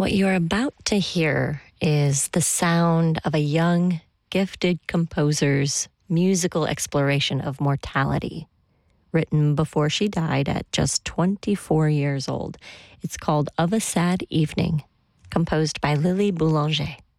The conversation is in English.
What you're about to hear is the sound of a young, gifted composer's musical exploration of mortality, written before she died at just 24 years old. It's called Of a Sad Evening, composed by Lily Boulanger.